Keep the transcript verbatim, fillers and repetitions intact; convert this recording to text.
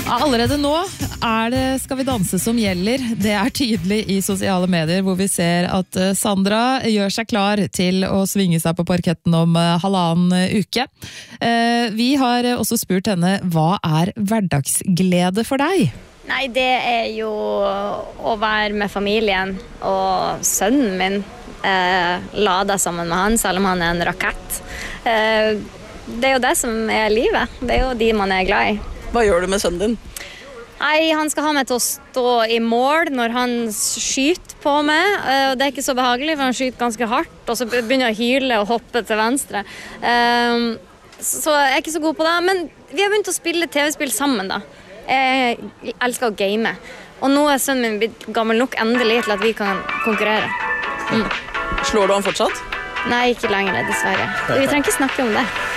Allerede nå er det Skal vi danse som gjelder. Det er tydelig i sosiale medier, hvor vi ser at Sandra gjør seg klar til å svinge seg på parketten om halvannen uke. Vi har også spurt henne, hva er hverdagsglede for deg? Nei, det er jo å være med familien og sønnen min. Eh, lade sammen med han, selv om han er en rakett. Eh, det er jo det som er livet. Det er jo de man er glad i. Hva gjør du med sønnen din? Nei, han skal ha meg til å stå i mål når han skyter på meg. Eh, det er ikke så behagelig, for han skyter ganske hardt, og så begynner jeg å hyle og hoppe til venstre. Eh, så jeg er ikke så god på det, men vi har begynt å spille tv-spill sammen da. Jeg elsker å game. Og nå er sønnen min blitt gammel nok endelig til at vi kan konkurrere. Mm. Slår du han fortsatt? Nei, ikke lenger, dessverre. Vi trenger ikke snakke om det.